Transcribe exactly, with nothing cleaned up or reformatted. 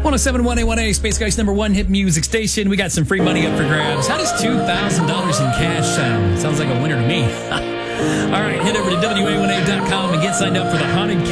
one oh seven point one A one A, Space Guy's number one hit music station. We got some free money up for grabs. How does two thousand dollars in cash sound? Sounds like a winner to me. All right, head over to W A one A dot com and get signed up for the Haunted